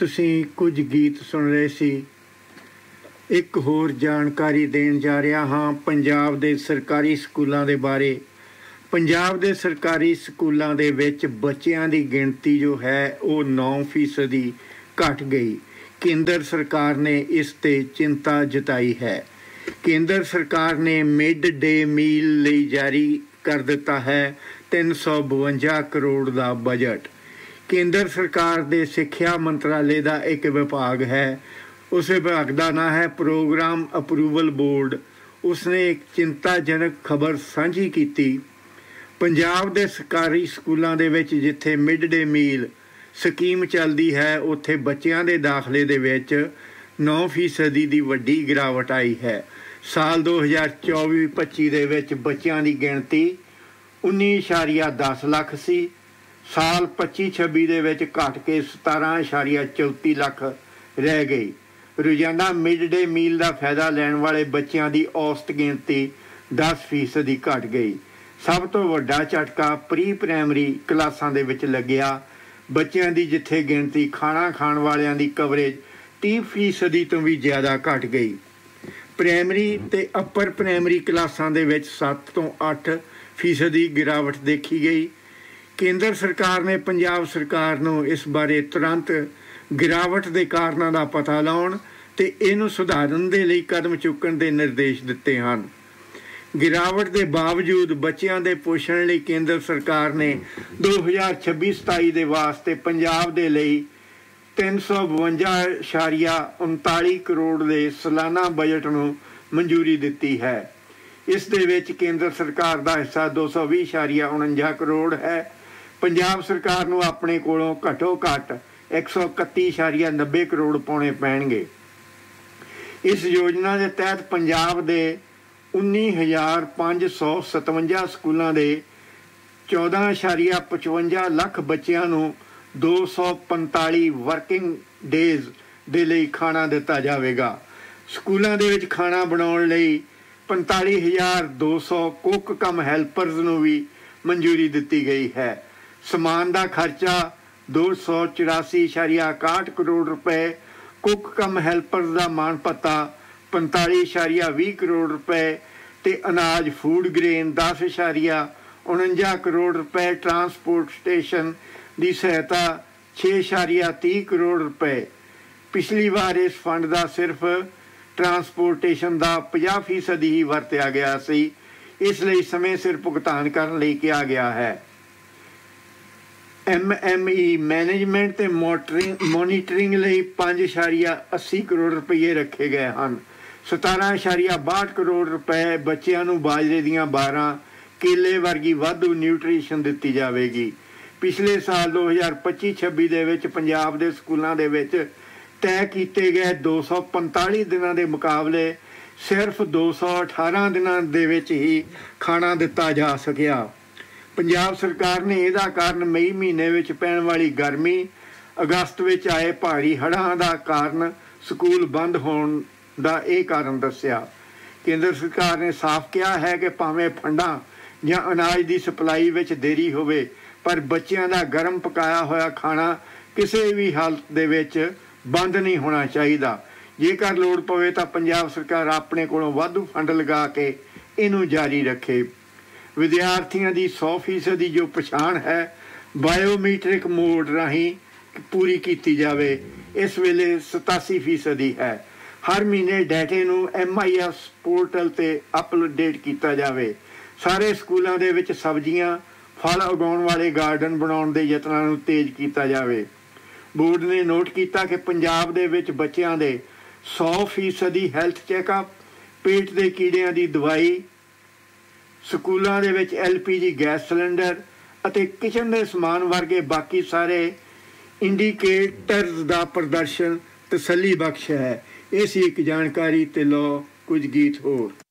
ਤੁਸੀਂ ਕੁਝ ਗੀਤ ਸੁਣ ਰਹੇ ਸੀ। ਇੱਕ ਹੋਰ ਜਾਣਕਾਰੀ ਦੇਣ ਜਾ ਰਿਹਾ ਹਾਂ ਪੰਜਾਬ ਦੇ ਸਰਕਾਰੀ ਸਕੂਲਾਂ ਦੇ ਬਾਰੇ। ਪੰਜਾਬ ਦੇ ਸਰਕਾਰੀ ਸਕੂਲਾਂ ਦੇ ਵਿੱਚ ਬੱਚਿਆਂ ਦੀ ਗਿਣਤੀ ਜੋ ਹੈ ਉਹ 9% ਘਟ ਗਈ। ਕੇਂਦਰ ਸਰਕਾਰ ਨੇ ਇਸ 'ਤੇ ਚਿੰਤਾ ਜਤਾਈ ਹੈ। ਕੇਂਦਰ ਸਰਕਾਰ ਨੇ ਮਿਡ ਡੇ ਮੀਲ ਲਈ ਜਾਰੀ ਕਰ ਦਿੱਤਾ ਹੈ 352 ਕਰੋੜ ਦਾ ਬਜਟ। ਕੇਂਦਰ ਸਰਕਾਰ ਦੇ ਸਿੱਖਿਆ ਮੰਤਰਾਲੇ ਦਾ ਇੱਕ ਵਿਭਾਗ ਹੈ, ਉਸ ਵਿਭਾਗ ਦਾ ਨਾਂ ਹੈ ਪ੍ਰੋਗਰਾਮ ਅਪਰੂਵਲ ਬੋਰਡ। ਉਸਨੇ ਇੱਕ ਚਿੰਤਾਜਨਕ ਖਬਰ ਸਾਂਝੀ ਕੀਤੀ। ਪੰਜਾਬ ਦੇ ਸਰਕਾਰੀ ਸਕੂਲਾਂ ਦੇ ਵਿੱਚ ਜਿੱਥੇ ਮਿਡ ਡੇ ਮੀਲ ਸਕੀਮ ਚੱਲਦੀ ਹੈ ਉੱਥੇ ਬੱਚਿਆਂ ਦੇ ਦਾਖਲੇ ਦੇ ਵਿੱਚ 9% ਦੀ ਵੱਡੀ ਗਿਰਾਵਟ ਆਈ ਹੈ। ਸਾਲ 2024-25 ਦੇ ਵਿੱਚ ਬੱਚਿਆਂ ਦੀ ਗਿਣਤੀ 19.10 ਲੱਖ ਸੀ। ਸਾਲ 25-26 ਦੇ ਵਿੱਚ ਘਟ ਕੇ 17.34 ਲੱਖ ਰਹਿ ਗਈ। ਰੋਜ਼ਾਨਾ ਮਿਡ ਡੇ ਮੀਲ ਦਾ ਫਾਇਦਾ ਲੈਣ ਵਾਲੇ ਬੱਚਿਆਂ ਦੀ ਔਸਤ ਗਿਣਤੀ 10% ਘਟ ਗਈ। ਸਭ ਤੋਂ ਵੱਡਾ ਝਟਕਾ ਪ੍ਰੀ ਪ੍ਰਾਇਮਰੀ ਕਲਾਸਾਂ ਦੇ ਵਿੱਚ ਲੱਗਿਆ। ਬੱਚਿਆਂ ਦੀ ਜਿੱਥੇ ਗਿਣਤੀ ਖਾਣਾ ਖਾਣ ਵਾਲਿਆਂ ਦੀ ਕਵਰੇਜ 30% ਤੋਂ ਵੀ ਜ਼ਿਆਦਾ ਘਟ ਗਈ। ਪ੍ਰਾਇਮਰੀ ਅਤੇ ਅੱਪਰ ਪ੍ਰਾਇਮਰੀ ਕਲਾਸਾਂ ਦੇ ਵਿੱਚ 7 ਤੋਂ 8% ਗਿਰਾਵਟ ਦੇਖੀ ਗਈ। ਕੇਂਦਰ ਸਰਕਾਰ ਨੇ ਪੰਜਾਬ ਸਰਕਾਰ ਨੂੰ ਇਸ ਬਾਰੇ ਤੁਰੰਤ ਗਿਰਾਵਟ ਦੇ ਕਾਰਨਾਂ ਦਾ ਪਤਾ ਲਾਉਣ ਅਤੇ ਇਹਨੂੰ ਸੁਧਾਰਨ ਦੇ ਲਈ ਕਦਮ ਚੁੱਕਣ ਦੇ ਨਿਰਦੇਸ਼ ਦਿੱਤੇ ਹਨ। ਗਿਰਾਵਟ ਦੇ ਬਾਵਜੂਦ ਬੱਚਿਆਂ ਦੇ ਪੋਸ਼ਣ ਲਈ ਕੇਂਦਰ ਸਰਕਾਰ ਨੇ 2026-27 ਦੇ ਵਾਸਤੇ ਪੰਜਾਬ ਦੇ ਲਈ 352.39 ਕਰੋੜ ਦੇ ਸਾਲਾਨਾ ਬਜਟ ਨੂੰ ਮਨਜ਼ੂਰੀ ਦਿੱਤੀ ਹੈ। ਇਸ ਦੇ ਵਿੱਚ ਕੇਂਦਰ ਸਰਕਾਰ ਦਾ ਹਿੱਸਾ 220.49 ਕਰੋੜ ਹੈ। ਪੰਜਾਬ ਸਰਕਾਰ ਨੂੰ ਆਪਣੇ ਕੋਲੋਂ ਘੱਟੋ ਘੱਟ 131.90 ਕਰੋੜ ਪਾਉਣੇ ਪੈਣਗੇ। ਇਸ ਯੋਜਨਾ ਦੇ ਤਹਿਤ ਪੰਜਾਬ ਦੇ 19,557 ਸਕੂਲਾਂ ਦੇ 14.55 ਲੱਖ ਬੱਚਿਆਂ ਨੂੰ 245 ਵਰਕਿੰਗ ਡੇਜ਼ ਦੇ ਲਈ ਖਾਣਾ ਦਿੱਤਾ ਜਾਵੇਗਾ। ਸਕੂਲਾਂ ਦੇ ਵਿੱਚ ਖਾਣਾ ਬਣਾਉਣ ਲਈ 45,200 ਕੁੱਕ ਕਮ ਹੈਲਪਰਜ਼ ਨੂੰ ਵੀ ਮਨਜ਼ੂਰੀ ਦਿੱਤੀ ਗਈ ਹੈ। ਸਮਾਨ ਦਾ ਖਰਚਾ 284.61 ਕਰੋੜ ਰੁਪਏ, ਕੁੱਕ ਕਮ ਹੈਲਪਰਜ਼ ਦਾ ਮਾਣ ਭੱਤਾ 45.20 ਕਰੋੜ ਰੁਪਏ ਅਤੇ ਅਨਾਜ ਫੂਡ ਗ੍ਰੇਨ 10.49 ਕਰੋੜ ਰੁਪਏ, ਟਰਾਂਸਪੋਰਟੇਸ਼ਨ ਦੀ ਸਹਾਇਤਾ 6.30 ਕਰੋੜ ਰੁਪਏ। ਪਿਛਲੀ ਵਾਰ ਇਸ ਫੰਡ ਦਾ ਸਿਰਫ ਟਰਾਂਸਪੋਰਟੇਸ਼ਨ ਦਾ 50% ਹੀ ਵਰਤਿਆ ਗਿਆ ਸੀ। ਇਸ ਲਈ ਸਮੇਂ ਸਿਰ ਭੁਗਤਾਨ ਕਰਨ ਲਈ ਕਿਹਾ ਗਿਆ ਹੈ। MME ਮੈਨੇਜਮੈਂਟ ਅਤੇ ਮੋਨੀਟਰਿੰਗ ਲਈ 5.80 ਕਰੋੜ ਰੁਪਏ ਰੱਖੇ ਗਏ ਹਨ। 17.62 ਕਰੋੜ ਰੁਪਏ ਬੱਚਿਆਂ ਨੂੰ ਬਾਜਰੇ ਦੀਆਂ 12 ਕੇਲੇ ਵਰਗੀ ਵਾਧੂ ਨਿਊਟ੍ਰੀਸ਼ਨ ਦਿੱਤੀ ਜਾਵੇਗੀ। ਪਿਛਲੇ ਸਾਲ 2025-26 ਦੇ ਵਿੱਚ ਪੰਜਾਬ ਦੇ ਸਕੂਲਾਂ ਦੇ ਵਿੱਚ ਤੈਅ ਕੀਤੇ ਗਏ 245 ਦਿਨਾਂ ਦੇ ਮੁਕਾਬਲੇ ਸਿਰਫ 218 ਦਿਨਾਂ ਦੇ ਵਿੱਚ ਹੀ ਖਾਣਾ ਦਿੱਤਾ ਜਾ ਸਕਿਆ। ਪੰਜਾਬ ਸਰਕਾਰ ਨੇ ਇਹਦਾ ਕਾਰਨ ਮਈ ਮਹੀਨੇ ਵਿੱਚ ਪੈਣ ਵਾਲੀ ਗਰਮੀ, ਅਗਸਤ ਵਿੱਚ ਆਏ ਭਾਰੀ ਹੜ੍ਹਾਂ ਦਾ ਕਾਰਨ ਸਕੂਲ ਬੰਦ ਹੋਣ ਦਾ ਇਹ ਕਾਰਨ ਦੱਸਿਆ। ਕੇਂਦਰ ਸਰਕਾਰ ਨੇ ਸਾਫ਼ ਕਿਹਾ ਹੈ ਕਿ ਭਾਵੇਂ ਫੰਡਾਂ ਜਾਂ ਅਨਾਜ ਦੀ ਸਪਲਾਈ ਵਿੱਚ ਦੇਰੀ ਹੋਵੇ ਪਰ ਬੱਚਿਆਂ ਦਾ ਗਰਮ ਪਕਾਇਆ ਹੋਇਆ ਖਾਣਾ ਕਿਸੇ ਵੀ ਹਾਲਤ ਦੇ ਵਿੱਚ ਬੰਦ ਨਹੀਂ ਹੋਣਾ ਚਾਹੀਦਾ। ਜੇਕਰ ਲੋੜ ਪਵੇ ਤਾਂ ਪੰਜਾਬ ਸਰਕਾਰ ਆਪਣੇ ਕੋਲੋਂ ਵਾਧੂ ਫੰਡ ਲਗਾ ਕੇ ਇਹਨੂੰ ਜਾਰੀ ਰੱਖੇ। ਵਿਦਿਆਰਥੀਆਂ ਦੀ 100% ਦੀ ਜੋ ਪਛਾਣ ਹੈ ਬਾਇਓਮੀਟ੍ਰਿਕ ਮੋਡ ਰਾਹੀਂ ਪੂਰੀ ਕੀਤੀ ਜਾਵੇ। ਇਸ ਵੇਲੇ 87% ਹੈ। ਹਰ ਮਹੀਨੇ ਡਾਟੇ ਨੂੰ MIS ਪੋਰਟਲ 'ਤੇ ਅਪਡੇਟ ਕੀਤਾ ਜਾਵੇ। ਸਾਰੇ ਸਕੂਲਾਂ ਦੇ ਵਿੱਚ ਸਬਜ਼ੀਆਂ, ਫਲ ਉਗਾਉਣ ਵਾਲੇ ਗਾਰਡਨ ਬਣਾਉਣ ਦੇ ਯਤਨਾਂ ਨੂੰ ਤੇਜ਼ ਕੀਤਾ ਜਾਵੇ। ਬੋਰਡ ਨੇ ਨੋਟ ਕੀਤਾ ਕਿ ਪੰਜਾਬ ਦੇ ਵਿੱਚ ਬੱਚਿਆਂ ਦੇ 100% ਹੈਲਥ ਚੈੱਕਅਪ, ਪੇਟ ਦੇ ਕੀੜਿਆਂ ਦੀ ਦਵਾਈ, ਸਕੂਲਾਂ ਦੇ ਵਿੱਚ LPG ਗੈਸ ਸਿਲੰਡਰ ਅਤੇ ਕਿਚਨ ਦੇ ਸਮਾਨ ਵਰਗੇ ਬਾਕੀ ਸਾਰੇ ਇੰਡੀਕੇਟਰਸ ਦਾ ਪ੍ਰਦਰਸ਼ਨ ਤਸੱਲੀ ਬਖਸ਼ ਹੈ। ਇਹ ਸੀ ਇੱਕ ਜਾਣਕਾਰੀ ਤੇ ਲਓ ਕੁਝ ਗੀਤ ਹੋਰ।